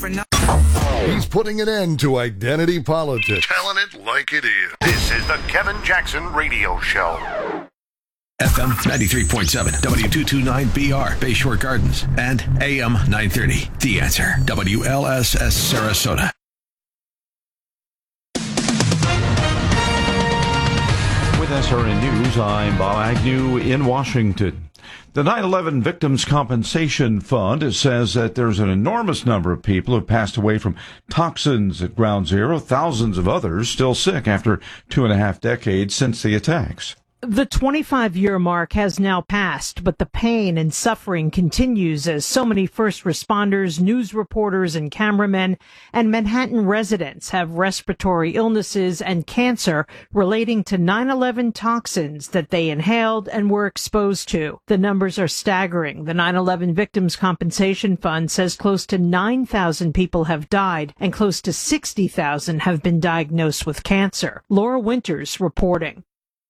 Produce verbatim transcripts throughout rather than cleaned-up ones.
for nothing. He's putting an end to identity politics. Telling it like it is. This is the Kevin Jackson Radio Show. F M ninety-three point seven, W two twenty-nine B R, Bayshore Gardens, and A M nine thirty, The Answer, W L S S Sarasota. With S R N News, I'm Bob Agnew in Washington. The nine eleven Victims Compensation Fund says that there's an enormous number of people who passed away from toxins at Ground Zero, thousands of others still sick after two and a half decades since the attacks. The twenty-five-year mark has now passed, but the pain and suffering continues as so many first responders, news reporters, and cameramen and Manhattan residents have respiratory illnesses and cancer relating to nine eleven toxins that they inhaled and were exposed to. The numbers are staggering. The nine eleven Victims Compensation Fund says close to nine thousand people have died and close to sixty thousand have been diagnosed with cancer. Laura Winters reporting.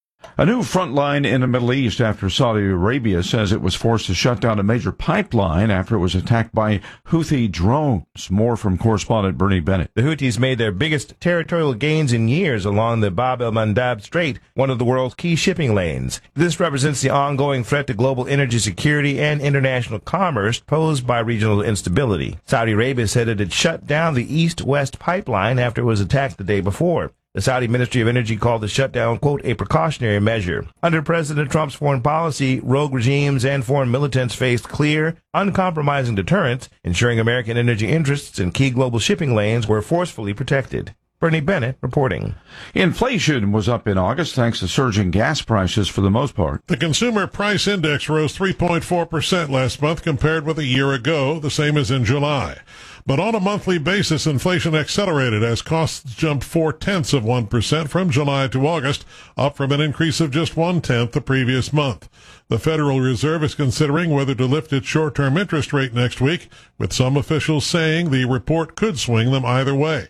A new front line in the Middle East after Saudi Arabia says it was forced to shut down a major pipeline after it was attacked by Houthi drones. More from correspondent Bernie Bennett. The Houthis made their biggest territorial gains in years along the Bab el-Mandab Strait, one of the world's key shipping lanes. This represents the ongoing threat to global energy security and international commerce posed by regional instability. Saudi Arabia said it had shut down the east-west pipeline after it was attacked the day before. The Saudi Ministry of Energy called the shutdown, quote, a precautionary measure. Under President Trump's foreign policy, rogue regimes and foreign militants faced clear, uncompromising deterrents, ensuring American energy interests in key global shipping lanes were forcefully protected. Bernie Bennett reporting. Inflation was up in August thanks to surging gas prices for the most part. The Consumer Price Index rose three point four percent last month compared with a year ago, the same as in July. But on a monthly basis, inflation accelerated as costs jumped four-tenths of one percent from July to August, up from an increase of just one-tenth the previous month. The Federal Reserve is considering whether to lift its short-term interest rate next week, with some officials saying the report could swing them either way.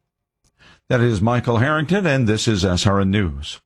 That is Michael Harrington, and this is S R N News.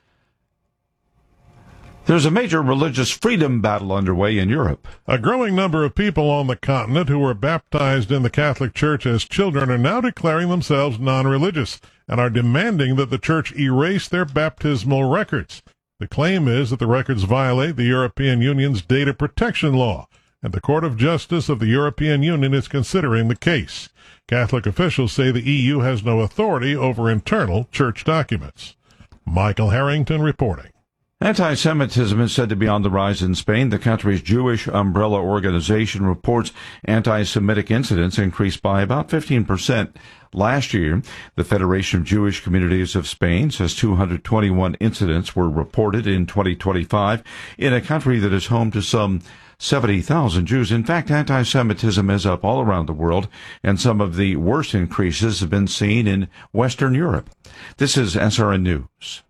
There's a major religious freedom battle underway in Europe. A growing number of people on the continent who were baptized in the Catholic Church as children are now declaring themselves non-religious and are demanding that the Church erase their baptismal records. The claim is that the records violate the European Union's data protection law, and the Court of Justice of the European Union is considering the case. Catholic officials say the E U has no authority over internal church documents. Michael Harrington reporting. Anti-Semitism is said to be on the rise in Spain. The country's Jewish umbrella organization reports anti-Semitic incidents increased by about fifteen percent last year. The Federation of Jewish Communities of Spain says two hundred twenty-one incidents were reported in twenty twenty-five in a country that is home to some seventy thousand Jews. In fact, anti-Semitism is up all around the world, and some of the worst increases have been seen in Western Europe. This is S R N News.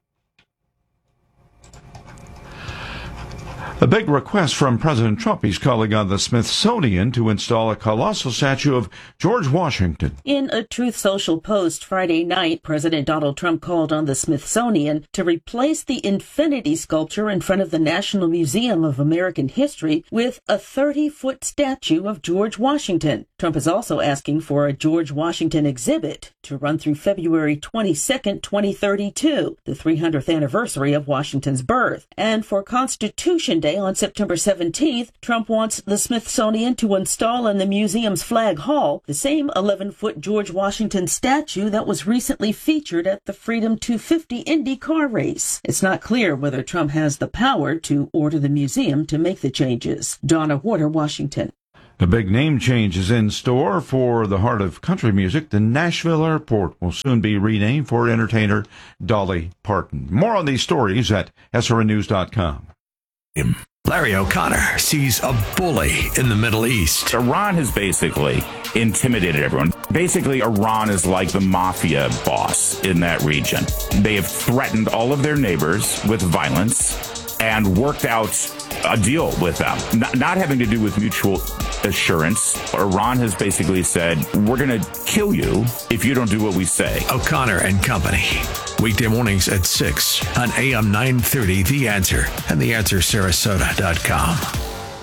A big request from President Trump. He's calling on the Smithsonian to install a colossal statue of George Washington. In a Truth Social post Friday night, President Donald Trump called on the Smithsonian to replace the infinity sculpture in front of the National Museum of American History with a thirty-foot statue of George Washington. Trump is also asking for a George Washington exhibit to run through February twenty-second, twenty thirty-two, the three hundredth anniversary of Washington's birth. And for Constitution Day on September seventeenth, Trump wants the Smithsonian to install in the museum's flag hall the same eleven-foot George Washington statue that was recently featured at the Freedom two fifty Indy car race. It's not clear whether Trump has the power to order the museum to make the changes. Donna Warder, Washington. A big name change is in store for the heart of country music. The Nashville Airport will soon be renamed for entertainer Dolly Parton. More on these stories at S R N news dot com. Larry O'Connor sees a bully in the Middle East. Iran has basically intimidated everyone. Basically, Iran is like the mafia boss in that region. They have threatened all of their neighbors with violence and worked out a deal with them, not, not having to do with mutual assurance. Iran has basically said, we're going to kill you if you don't do what we say. O'Connor and Company. Weekday mornings at six on A M nine thirty, The Answer, and the answer sarasota dot com.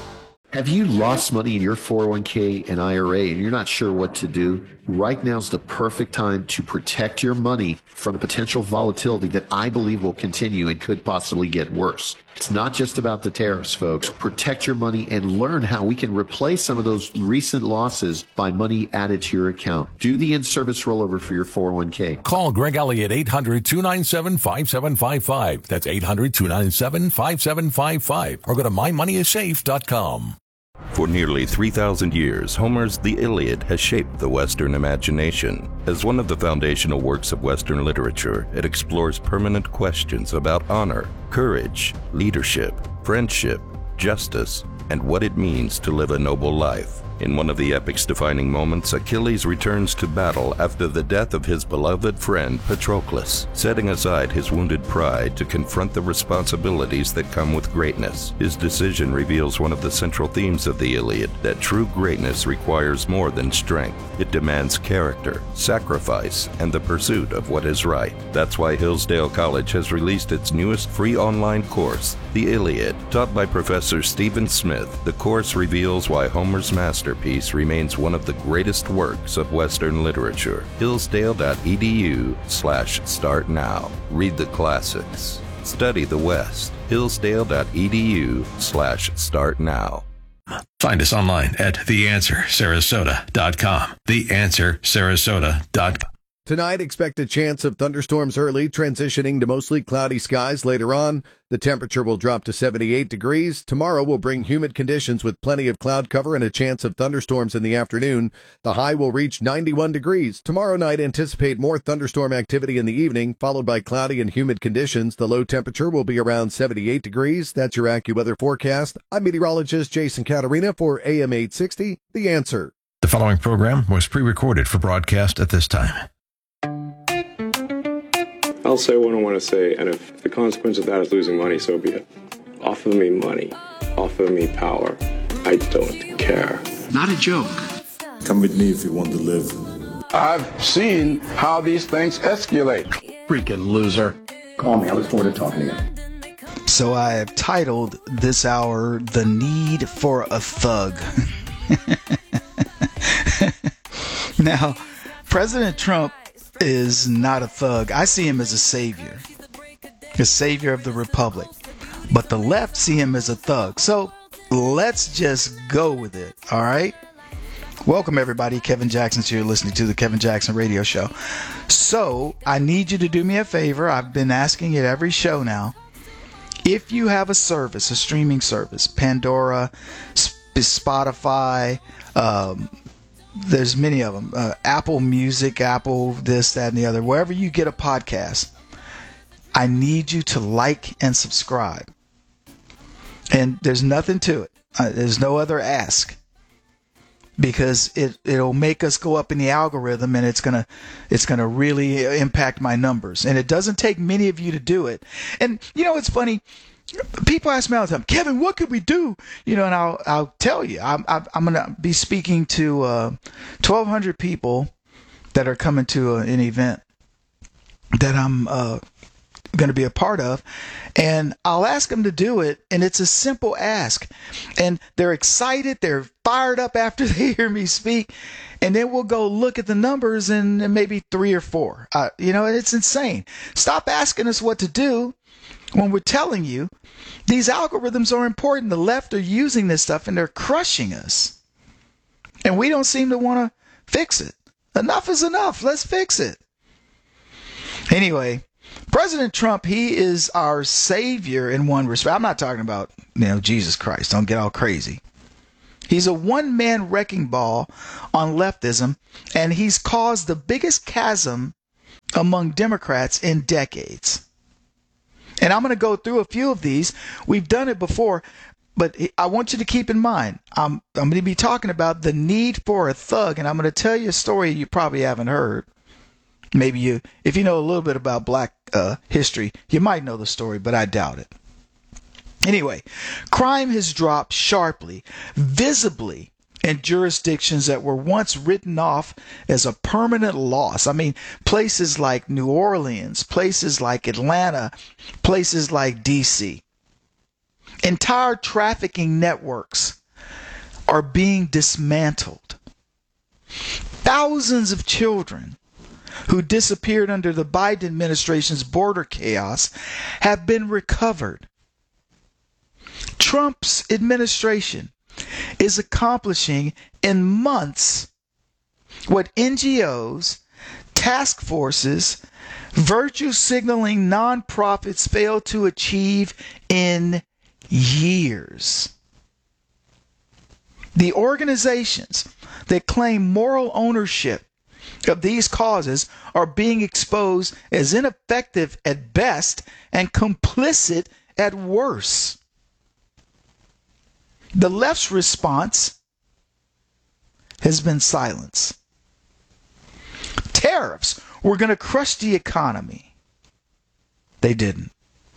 Have you lost money in your four oh one k and I R A and you're not sure what to do? Right now is the perfect time to protect your money from the potential volatility that I believe will continue and could possibly get worse. It's not just about the tariffs, folks. Protect your money and learn how we can replace some of those recent losses by money added to your account. Do the in-service rollover for your four oh one k. Call Greg Elliott, eight hundred, two nine seven, five seven five five. That's eight hundred, two nine seven, five seven five five. Or go to my money is safe dot com. For nearly three thousand years, Homer's The Iliad has shaped the Western imagination. As one of the foundational works of Western literature, it explores permanent questions about honor, courage, leadership, friendship, justice, and what it means to live a noble life. In one of the epic's defining moments, Achilles returns to battle after the death of his beloved friend Patroclus, setting aside his wounded pride to confront the responsibilities that come with greatness. His decision reveals one of the central themes of the Iliad, that true greatness requires more than strength. It demands character, sacrifice, and the pursuit of what is right. That's why Hillsdale College has released its newest free online course, The Iliad. Taught by Professor Stephen Smith, the course reveals why Homer's master Masterpiece remains one of the greatest works of Western literature. Hillsdale.edu slash start now. Read the classics. Study the West. Hillsdale.edu slash start now. Find us online at the answer sarasota dot com. the answer sarasota dot com. Tonight, expect a chance of thunderstorms early, transitioning to mostly cloudy skies later on. The temperature will drop to seventy-eight degrees. Tomorrow will bring humid conditions with plenty of cloud cover and a chance of thunderstorms in the afternoon. The high will reach ninety-one degrees. Tomorrow night, anticipate more thunderstorm activity in the evening, followed by cloudy and humid conditions. The low temperature will be around seventy-eight degrees. That's your AccuWeather forecast. I'm meteorologist Jason Caterina for A M eight sixty, The Answer. The following program was pre-recorded for broadcast at this time. I'll say what I want to say, and if the consequence of that is losing money, so be it. Offer me money. Offer me power. I don't care. Not a joke. Come with me if you want to live. I've seen how these things escalate. Freaking loser. Call me. I look forward to talking to you. So I have titled this hour, The Need for a Thug. Now, President Trump is not a thug. I see him as a savior, a savior of the republic. But the left see him as a thug. So let's just go with it, all right? Welcome, everybody. Kevin Jackson's here listening to the Kevin Jackson Radio Show. So I need you to do me a favor. I've been asking it every show now. If you have a service, a streaming service, Pandora, Spotify, um, there's many of them. Uh, Apple Music, Apple this, that, and the other. Wherever you get a podcast, I need you to like and subscribe. And there's nothing to it. Uh, there's no other ask. Because it, it'll make us go up in the algorithm, and it's gonna it's gonna really impact my numbers. And it doesn't take many of you to do it. And you know, it's funny. People ask me all the time, Kevin, what could we do? You know, and I'll I'll tell you, I'm I'm going to be speaking to uh, twelve hundred people that are coming to a, an event that I'm uh, going to be a part of, and I'll ask them to do it, and it's a simple ask, and they're excited, they're fired up after they hear me speak, and then we'll go look at the numbers, and, and maybe three or four. Uh, you know, it's insane. Stop asking us what to do. When we're telling you, these algorithms are important. The left are using this stuff and they're crushing us. And we don't seem to want to fix it. Enough is enough. Let's fix it. Anyway, President Trump, he is our savior in one respect. I'm not talking about, you know, Jesus Christ. Don't get all crazy. He's a one-man wrecking ball on leftism, and he's caused the biggest chasm among Democrats in decades. And I'm going to go through a few of these. We've done it before, but I want you to keep in mind, I'm, I'm going to be talking about the need for a thug, and I'm going to tell you a story you probably haven't heard. Maybe you, if you know a little bit about black uh, history, you might know the story, but I doubt it. Anyway, crime has dropped sharply, visibly, in jurisdictions that were once written off as a permanent loss. I mean, places like New Orleans, places like Atlanta, places like D C. Entire trafficking networks are being dismantled. Thousands of children who disappeared under the Biden administration's border chaos have been recovered. Trump's administration is accomplishing in months what N G Os, task forces, virtue signaling nonprofits failed to achieve in years. The organizations that claim moral ownership of these causes are being exposed as ineffective at best and complicit at worst. The left's response has been silence. Tariffs were going to crush the economy. They didn't.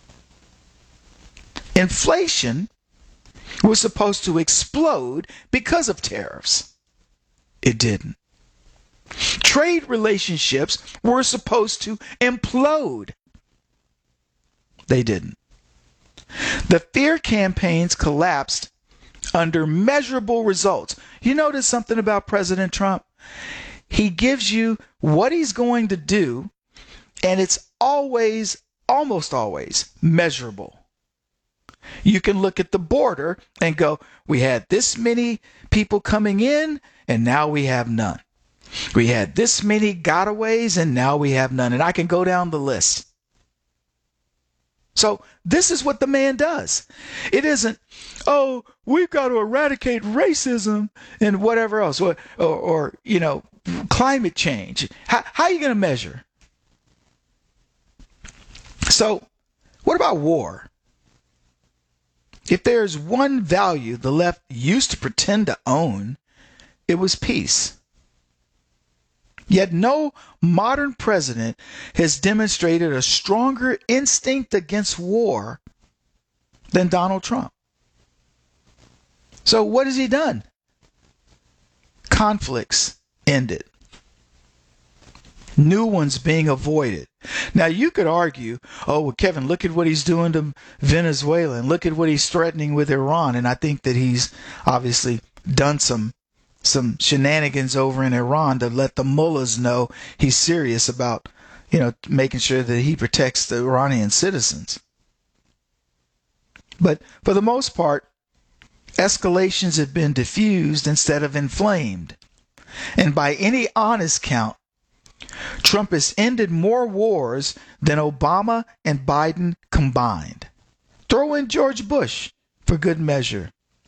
Inflation was supposed to explode because of tariffs. It didn't. Trade relationships were supposed to implode. They didn't. The fear campaigns collapsed under measurable results. You notice something about President Trump? He gives you what he's going to do, and it's always, almost always, measurable. You can look at the border and go, we had this many people coming in, and now we have none. We had this many gotaways, and now we have none. And I can go down the list. So this is what the man does. It isn't, oh, we've got to eradicate racism and whatever else, or, or, or you know, climate change. How, how are you going to measure? So what about war? If there's one value the left used to pretend to own, it was peace. Yet no modern president has demonstrated a stronger instinct against war than Donald Trump. So what has he done? Conflicts ended. New ones being avoided. Now you could argue, oh, well, Kevin, look at what he's doing to Venezuela and look at what he's threatening with Iran. And I think that he's obviously done some some shenanigans over in Iran to let the mullahs know he's serious about, you know, making sure that he protects the Iranian citizens. But for the most part, escalations have been diffused instead of inflamed. And by any honest count, Trump has ended more wars than Obama and Biden combined. Throw in George Bush for good measure.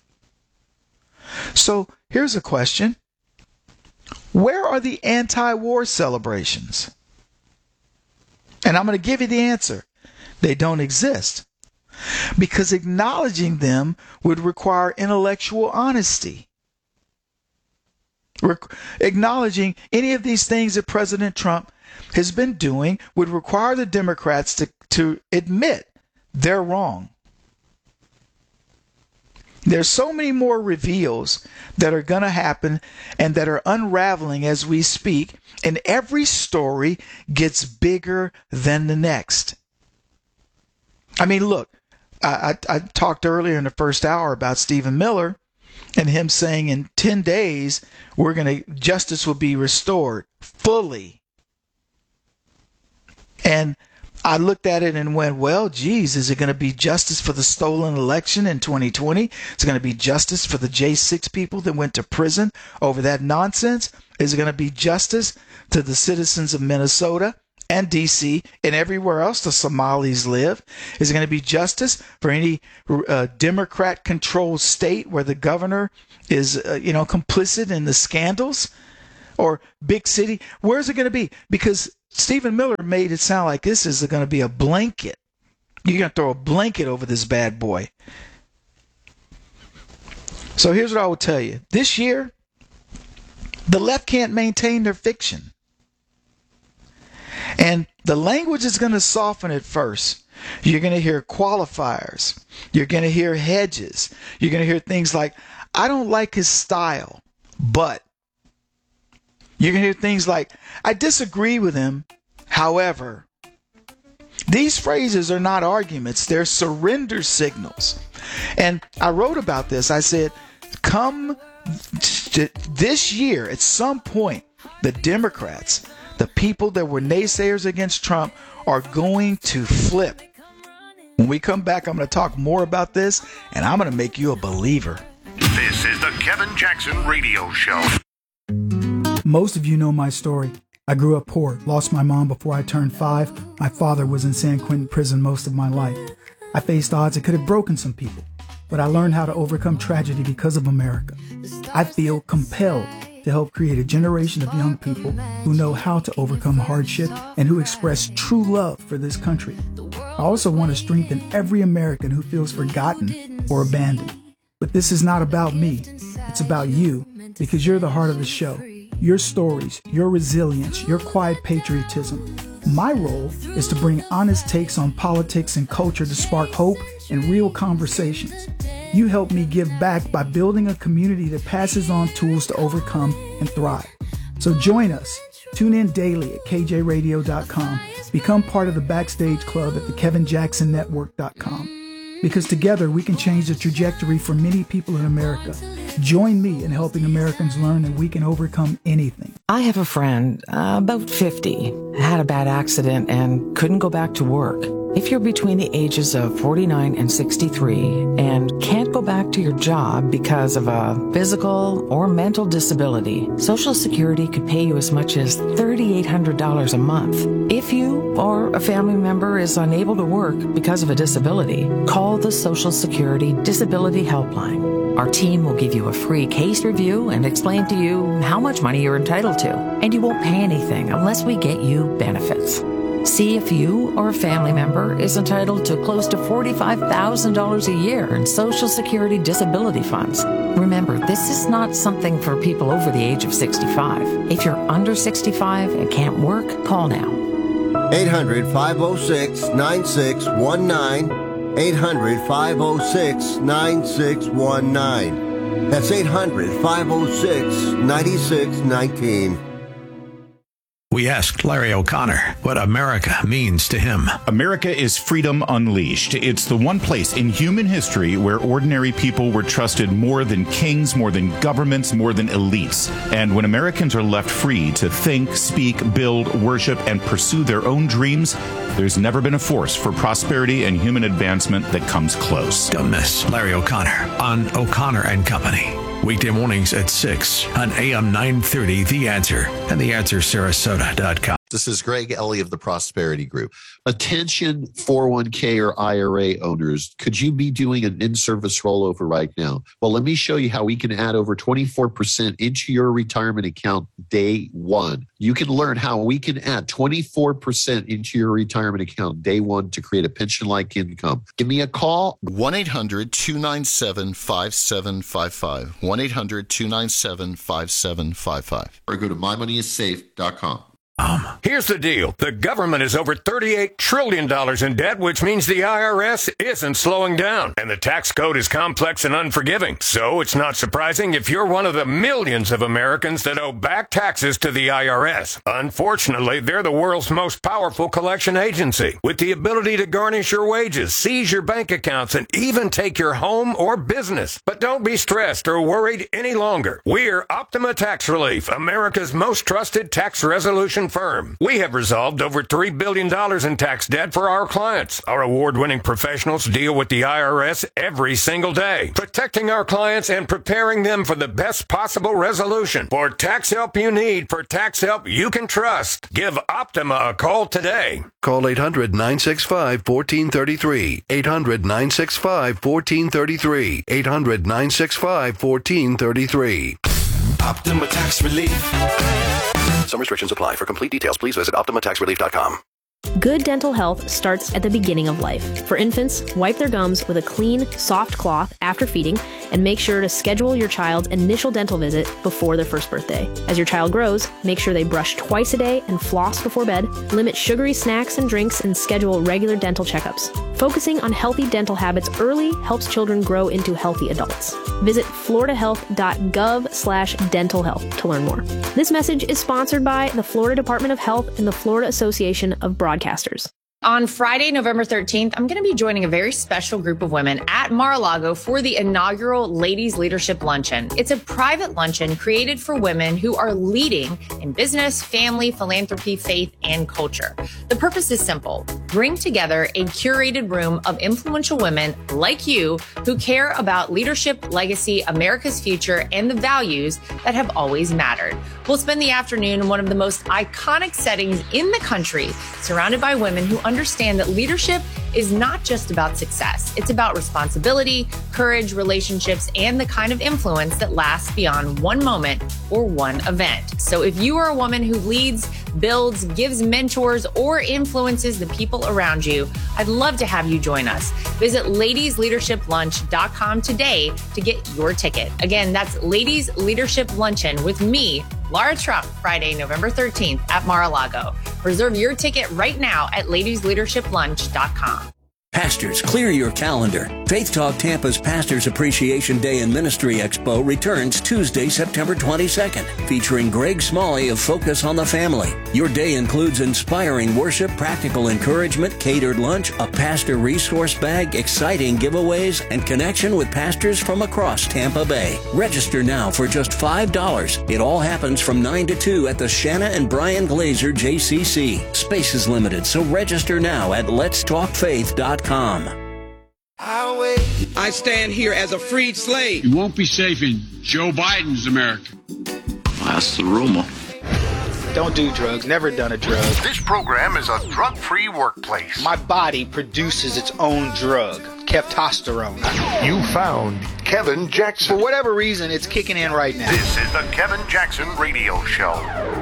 So here's a question. Where are the anti-war celebrations? And I'm going to give you the answer. They don't exist. Because acknowledging them would require intellectual honesty. Re- acknowledging any of these things that President Trump has been doing would require the Democrats to, to admit they're wrong. There's so many more reveals that are going to happen and that are unraveling as we speak, and every story gets bigger than the next. I mean, look, I, I, I talked earlier in the first hour about Stephen Miller and him saying in ten days, we're going to, justice will be restored fully. And I looked at it and went, well, geez, is it going to be justice for the stolen election in twenty twenty? Is it going to be justice for the J six people that went to prison over that nonsense? Is it going to be justice to the citizens of Minnesota and D C and everywhere else the Somalis live? Is it going to be justice for any uh, Democrat-controlled state where the governor is, uh, you know, complicit in the scandals? Or big city? Where's it going to be? Because Stephen Miller made it sound like this is going to be a blanket. You're going to throw a blanket over this bad boy. So here's what I will tell you. This year, the left can't maintain their fiction. And the language is going to soften at first. You're going to hear qualifiers. You're going to hear hedges. You're going to hear things like, I don't like his style, but. You're going to hear things like, I disagree with him, however. These phrases are not arguments. They're surrender signals. And I wrote about this. I said, come This year, at some point, the Democrats, the people that were naysayers against Trump, are going to flip. When we come back, I'm going to talk more about this, and I'm going to make you a believer. This is the Kevin Jackson Radio Show. Most of you know my story. I grew up poor, lost my mom before I turned five. My father was in San Quentin prison most of my life. I faced odds that could have broken some people, but I learned how to overcome tragedy because of America. I feel compelled to help create a generation of young people who know how to overcome hardship and who express true love for this country. I also want to strengthen every American who feels forgotten or abandoned. But this is not about me. It's about you, because you're the heart of the show. Your stories, your resilience, your quiet patriotism. My role is to bring honest takes on politics and culture to spark hope and real conversations. You help me give back by building a community that passes on tools to overcome and thrive. So join us. Tune in daily at K J radio dot com. Become part of the Backstage Club at the Kevin Jackson Network dot com. Because together we can change the trajectory for many people in America. Join me in helping Americans learn that we can overcome anything. I have a friend, uh, about fifty, had a bad accident and couldn't go back to work. If you're between the ages of forty-nine and sixty-three and can't go back to your job because of a physical or mental disability, Social Security could pay you as much as three thousand eight hundred dollars a month. If you or a family member is unable to work because of a disability, call the Social Security Disability Helpline. Our team will give you a free case review and explain to you how much money you're entitled to, and you won't pay anything unless we get you benefits. See if you or a family member is entitled to close to forty-five thousand dollars a year in Social Security disability funds. Remember, this is not something for people over the age of sixty-five. If you're under sixty-five and can't work, call now. eight hundred, five oh six, nine six one nine. eight hundred, five oh six, nine six one nine. That's eight hundred, five oh six, nine six one nine. We asked Larry O'Connor what America means to him. America is freedom unleashed. It's the one place in human history where ordinary people were trusted more than kings, more than governments, more than elites. And when Americans are left free to think, speak, build, worship, and pursue their own dreams, there's never been a force for prosperity and human advancement that comes close. Don't miss Larry O'Connor on O'Connor and Company. Weekday mornings at six on A M nine thirty, The Answer, and the answer sarasota dot com. This is Greg Ellie of the Prosperity Group. Attention four oh one k or I R A owners, could you be doing an in-service rollover right now? Well, let me show you how we can add over twenty-four percent into your retirement account day one. You can learn how we can add twenty-four percent into your retirement account day one to create a pension-like income. Give me a call. one eight hundred, two nine seven, five seven five five. one eight hundred, two nine seven, five seven five five. Or go to my money is safe dot com. Um. Here's the deal. The government is over thirty-eight trillion dollars in debt, which means the I R S isn't slowing down. And the tax code is complex and unforgiving. So it's not surprising if you're one of the millions of Americans that owe back taxes to the I R S. Unfortunately, they're the world's most powerful collection agency, with the ability to garnish your wages, seize your bank accounts, and even take your home or business. But don't be stressed or worried any longer. We're Optima Tax Relief, America's most trusted tax resolution firm. We have resolved over three billion dollars in tax debt for our clients. Our award-winning professionals deal with the I R S every single day, protecting our clients and preparing them for the best possible resolution. For tax help you need, for tax help you can trust, give Optima a call today. Call eight hundred, nine six five, one four three three. eight hundred, nine six five, one four three three. eight hundred, nine six five, one four three three. Optima Tax Relief. Some restrictions apply. For complete details, please visit optima tax relief dot com. Good dental health starts at the beginning of life. For infants, wipe their gums with a clean, soft cloth after feeding, and make sure to schedule your child's initial dental visit before their first birthday. As your child grows, make sure they brush twice a day and floss before bed, limit sugary snacks and drinks, and schedule regular dental checkups. Focusing on healthy dental habits early helps children grow into healthy adults. Visit florida health dot gov slash dental health to learn more. This message is sponsored by the Florida Department of Health and the Florida Association of Broadcasters. On Friday, November thirteenth, I'm going to be joining a very special group of women at Mar-a-Lago for the inaugural Ladies Leadership Luncheon. It's a private luncheon created for women who are leading in business, family, philanthropy, faith, and culture. The purpose is simple. Bring together a curated room of influential women like you who care about leadership, legacy, America's future, and the values that have always mattered. We'll spend the afternoon in one of the most iconic settings in the country, surrounded by women who understand that leadership is not just about success. It's about responsibility, courage, relationships, and the kind of influence that lasts beyond one moment or one event. So if you are a woman who leads, builds, gives mentors, or influences the people around you, I'd love to have you join us. Visit ladies leadership lunch dot com today to get your ticket. Again, that's Ladies Leadership Luncheon with me, Laura Trump, Friday, November thirteenth at Mar-a-Lago. Reserve your ticket right now at ladies leadership lunch dot com. Pastors, clear your calendar. Faith Talk Tampa's Pastors Appreciation Day and Ministry Expo returns Tuesday, September twenty-second, featuring Greg Smalley of Focus on the Family. Your day includes inspiring worship, practical encouragement, catered lunch, a pastor resource bag, exciting giveaways, and connection with pastors from across Tampa Bay. Register now for just five dollars. It all happens from nine to two at the Shanna and Brian Glazer J C C. Space is limited, so register now at lets talk faith dot com. I stand here as a freed slave. You won't be safe in Joe Biden's America. Well, that's the rumor. Don't do drugs. Never done a drug. This program is a drug-free workplace. My body produces its own drug, testosterone. You found Kevin Jackson. For whatever reason, it's kicking in right now. This is the Kevin Jackson Radio Show.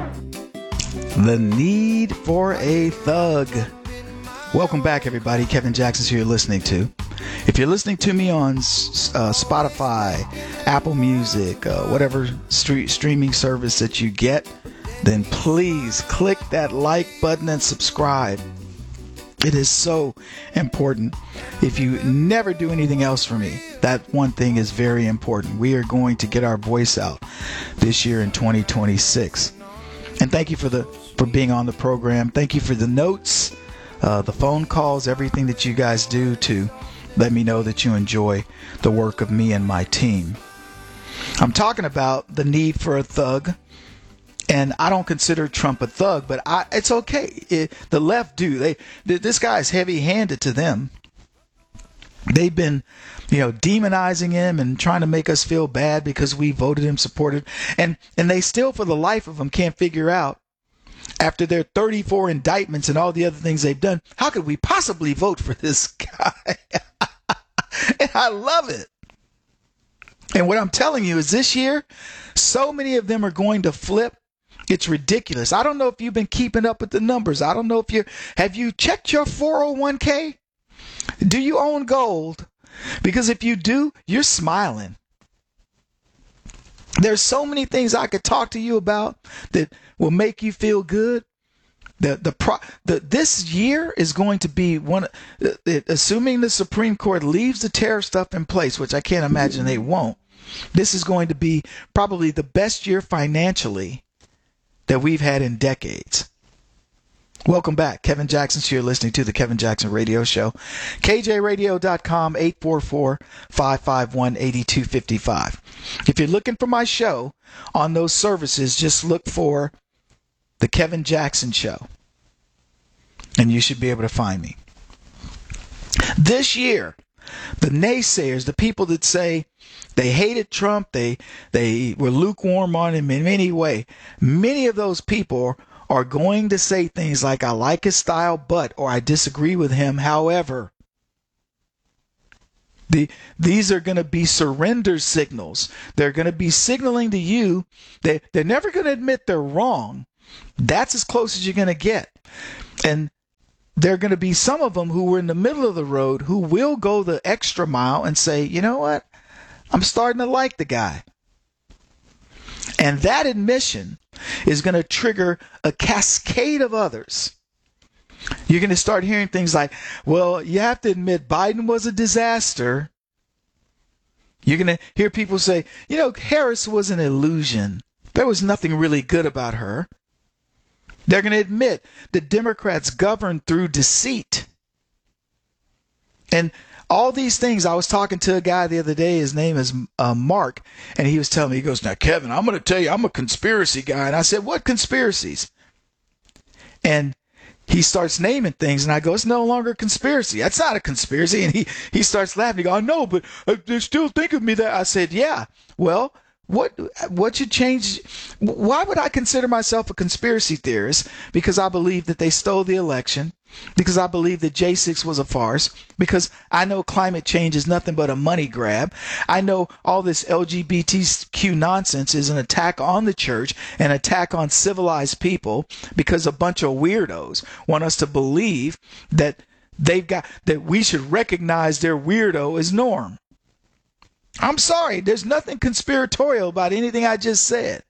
The need for a thug. Welcome back, everybody. Kevin Jackson's who you're listening to. If you're listening to me on uh, Spotify, Apple Music, uh, whatever street streaming service that you get, then please click that like button and subscribe. It is so important. If you never do anything else for me, that one thing is very important. We are going to get our voice out this year in twenty twenty-six. And thank you for the for being on the program. Thank you for the notes. Uh, the phone calls, everything that you guys do to let me know that you enjoy the work of me and my team. I'm talking about the need for a thug, and I don't consider Trump a thug, but I, it's okay. It, the left do. They, this guy's heavy-handed to them. They've been, you know, demonizing him and trying to make us feel bad because we voted him, supported, and and they still, for the life of them, can't figure out, after their thirty-four indictments and all the other things they've done, how could we possibly vote for this guy? And I love it. And what I'm telling you is this year, so many of them are going to flip. It's ridiculous. I don't know if you've been keeping up with the numbers. I don't know if you have you checked your four oh one k? Do you own gold? Because if you do, you're smiling. There's so many things I could talk to you about that will make you feel good. The the pro the this year is going to be one. It, assuming the Supreme Court leaves the tariff stuff in place, which I can't imagine they won't. This is going to be probably the best year financially that we've had in decades. Welcome back. Kevin Jackson, so you're listening to the Kevin Jackson Radio Show. K J radio dot com, eight four four, five five one, eight two five five. If you're looking for my show on those services, just look for the Kevin Jackson Show, and you should be able to find me. This year, the naysayers, the people that say they hated Trump, they they were lukewarm on him in any way, many of those people are going to say things like, I like his style, but, or I disagree with him, however. The, these are going to be surrender signals. They're going to be signaling to you that they're never going to admit they're wrong. That's as close as you're going to get. And there are going to be some of them who were in the middle of the road who will go the extra mile and say, you know what? I'm starting to like the guy. And that admission is going to trigger a cascade of others. You're going to start hearing things like, well, you have to admit Biden was a disaster. You're going to hear people say, you know, Harris was an illusion. There was nothing really good about her. They're going to admit that Democrats govern through deceit. And all these things, I was talking to a guy the other day, his name is uh, Mark, and he was telling me, he goes, now, Kevin, I'm going to tell you, I'm a conspiracy guy. And I said, what conspiracies? And he starts naming things, and I go, it's no longer a conspiracy. That's not a conspiracy. And he, he starts laughing. He goes, I know, but uh, they still think of me that. I said, yeah, well, What what should change? Why would I consider myself a conspiracy theorist? Because I believe that they stole the election, because I believe that J six was a farce, because I know climate change is nothing but a money grab. I know all this L G B T Q nonsense is an attack on the church, an attack on civilized people, because a bunch of weirdos want us to believe that they've got that we should recognize their weirdo as norm. I'm sorry, there's nothing conspiratorial about anything I just said.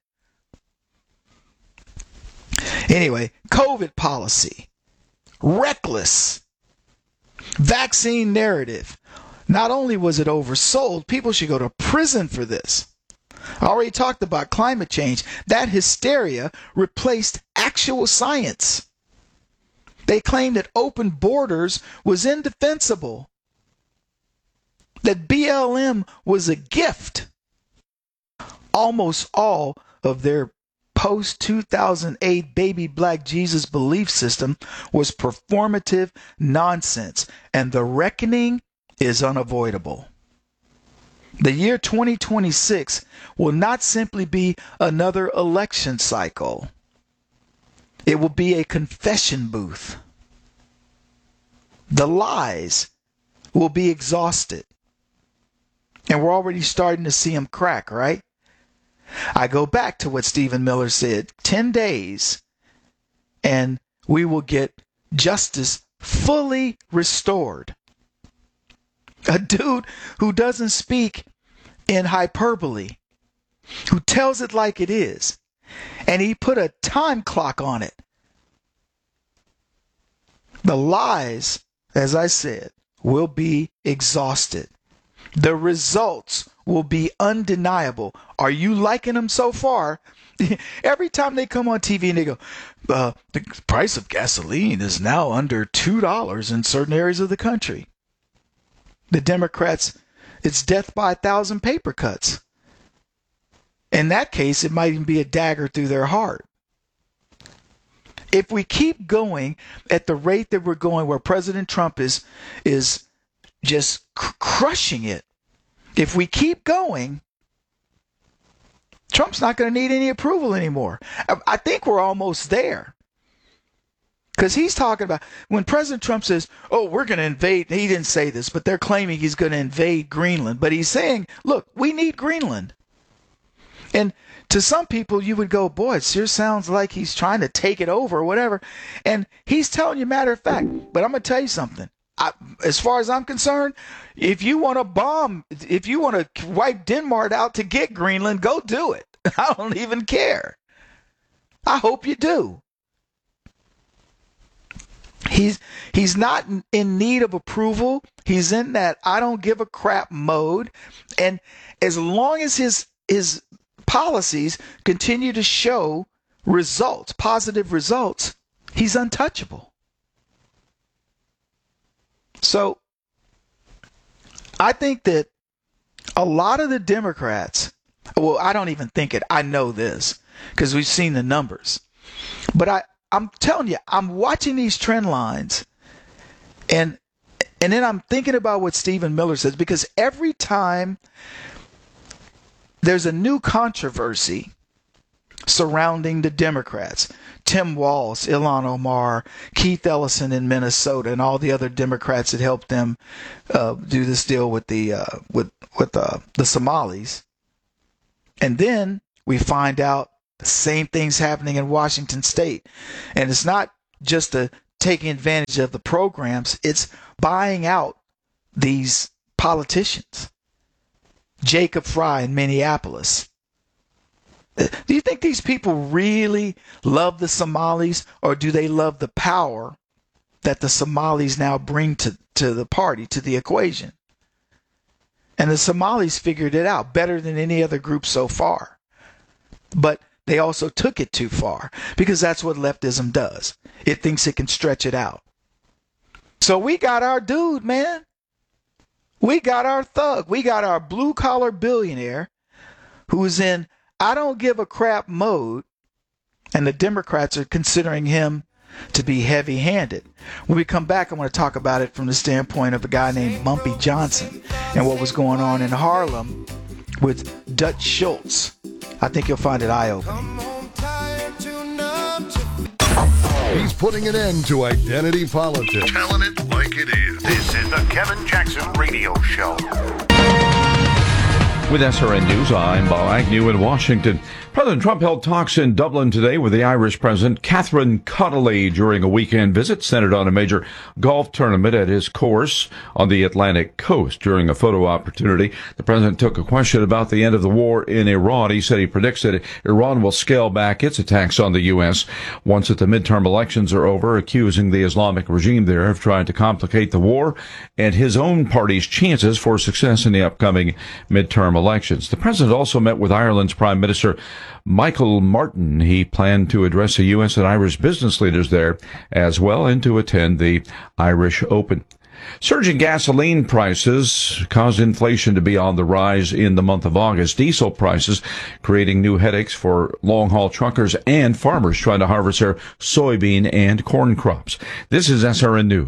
Anyway, COVID policy, reckless, vaccine narrative. Not only was it oversold, people should go to prison for this. I already talked about climate change. That hysteria replaced actual science. They claimed that open borders was indefensible, that B L M was a gift. Almost all of their post two thousand eight baby black Jesus belief system was performative nonsense, and the reckoning is unavoidable. The year twenty twenty-six will not simply be another election cycle. It will be a confession booth. The lies will be exhausted. And we're already starting to see them crack, right? I go back to what Stephen Miller said, ten days, and we will get justice fully restored. A dude who doesn't speak in hyperbole, who tells it like it is, and he put a time clock on it. The lies, as I said, will be exhausted. The results will be undeniable. Are you liking them so far? Every time they come on T V and they go, uh, the price of gasoline is now under two dollars in certain areas of the country. The Democrats, it's death by a thousand paper cuts. In that case, it might even be a dagger through their heart. If we keep going at the rate that we're going, where President Trump is, is just cr- crushing it. If we keep going, Trump's not going to need any approval anymore. I, I think we're almost there. Because he's talking about, when President Trump says, oh, we're going to invade, he didn't say this, but they're claiming he's going to invade Greenland. But he's saying, look, we need Greenland. And to some people, you would go, boy, it sure sounds like he's trying to take it over or whatever. And he's telling you matter of fact. But I'm going to tell you something. I, as far as I'm concerned, if you want to bomb, if you want to wipe Denmark out to get Greenland, go do it. I don't even care. I hope you do. He's he's not in need of approval. He's in that I don't give a crap mode. And as long as his his policies continue to show results, positive results, he's untouchable. So I think that a lot of the Democrats, well, I don't even think it. I know this because we've seen the numbers. But I, I'm telling you, I'm watching these trend lines, and and then I'm thinking about what Stephen Miller says, because every time there's a new controversy surrounding the Democrats, Tim Walz, Ilhan Omar, Keith Ellison in Minnesota, and all the other Democrats that helped them uh, do this deal with the uh, with with uh, the Somalis, and then we find out the same thing's happening in Washington State, and it's not just the taking advantage of the programs; it's buying out these politicians. Jacob Fry in Minneapolis. Do you think these people really love the Somalis, or do they love the power that the Somalis now bring to, to the party, to the equation? And the Somalis figured it out better than any other group so far. But they also took it too far, because that's what leftism does. It thinks it can stretch it out. So we got our dude, man. We got our thug. We got our blue-collar billionaire who's in I don't give a crap mode, and the Democrats are considering him to be heavy-handed. When we come back, I want to talk about it from the standpoint of a guy named Bumpy Johnson and what was going on in Harlem with Dutch Schultz. I think you'll find it eye-opening. He's putting an end to identity politics. Telling it like it is. This is the Kevin Jackson Radio Show. With S R N News, I'm Bob Agnew in Washington. President Trump held talks in Dublin today with the Irish President Catherine Connolly during a weekend visit centered on a major golf tournament at his course on the Atlantic coast. During a photo opportunity, the president took a question about the end of the war in Iran. He said he predicts that Iran will scale back its attacks on the U S once that the midterm elections are over, accusing the Islamic regime there of trying to complicate the war and his own party's chances for success in the upcoming midterm elections. The president also met with Ireland's Prime Minister Michael Martin. He planned to address the U S and Irish business leaders there as well and to attend the Irish Open. Surging gasoline prices caused inflation to be on the rise in the month of August. Diesel prices creating new headaches for long-haul truckers and farmers trying to harvest their soybean and corn crops. This is S R N News.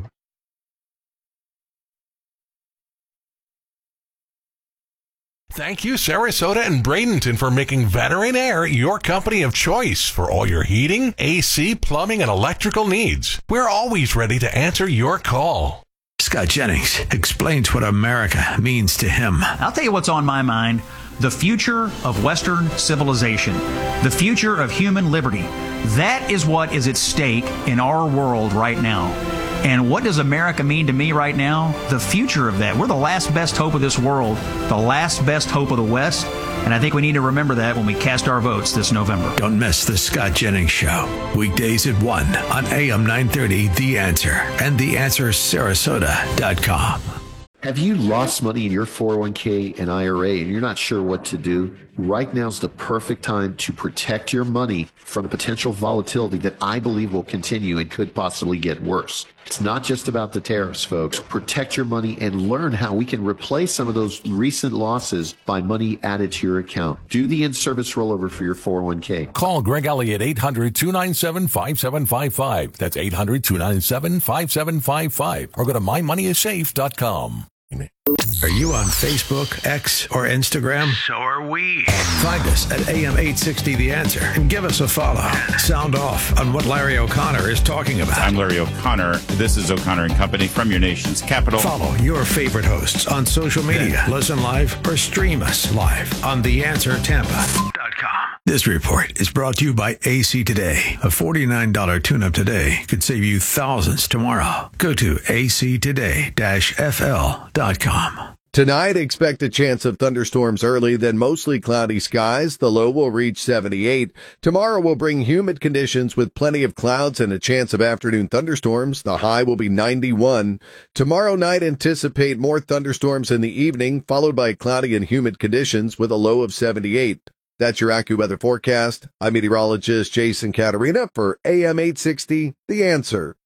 Thank you, Sarasota and Bradenton, for making Veteran Air your company of choice for all your heating, A C, plumbing, and electrical needs. We're always ready to answer your call. Scott Jennings explains what America means to him. I'll tell you what's on my mind. The future of Western civilization. The future of human liberty. That is what is at stake in our world right now. And what does America mean to me right now? The future of that. We're the last best hope of this world, the last best hope of the West, and I think we need to remember that when we cast our votes this November. Don't miss the Scott Jennings Show, weekdays at one on A M nine thirty, The Answer, and the answer sarasota dot com. Have you lost money in your four oh one k and I R A and you're not sure what to do? Right now is the perfect time to protect your money from the potential volatility that I believe will continue and could possibly get worse. It's not just about the tariffs, folks. Protect your money and learn how we can replace some of those recent losses by money added to your account. Do the in-service rollover for your four oh one k. Call Greg Elliott, eight hundred, two nine seven, five seven five five. That's eight hundred, two nine seven, five seven five five. Or go to my money is safe dot com. Are you on Facebook, X, or Instagram? So are we. Find us at A M eight sixty The Answer and give us a follow. Sound off on what Larry O'Connor is talking about. I'm Larry O'Connor. This is O'Connor and Company from your nation's capital. Follow your favorite hosts on social media. Listen live or stream us live on the answer tampa dot com. This report is brought to you by A C Today. A forty-nine dollars tune-up today could save you thousands tomorrow. Go to A C today dash F L dot com. Tonight, expect a chance of thunderstorms early, then mostly cloudy skies. The low will reach seventy-eight. Tomorrow will bring humid conditions with plenty of clouds and a chance of afternoon thunderstorms. The high will be ninety-one. Tomorrow night, anticipate more thunderstorms in the evening, followed by cloudy and humid conditions with a low of seventy-eight. That's your AccuWeather forecast. I'm meteorologist Jason Caterina for A M eight sixty, The Answer.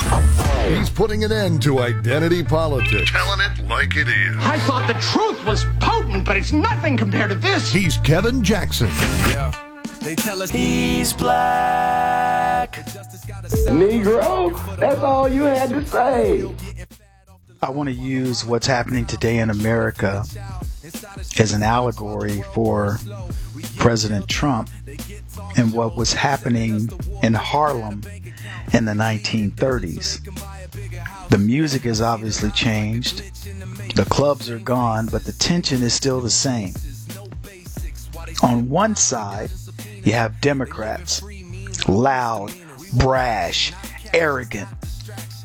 He's putting an end to identity politics. Telling it like it is. I thought the truth was potent, but it's nothing compared to this. He's Kevin Jackson. Yeah. They tell us he's black. Negro, that's all you had to say. I want to use what's happening today in America as an allegory for President Trump and what was happening in Harlem in the nineteen thirties. The music has obviously changed. The clubs are gone, but the tension is still the same. On one side, you have Democrats, loud, brash, arrogant,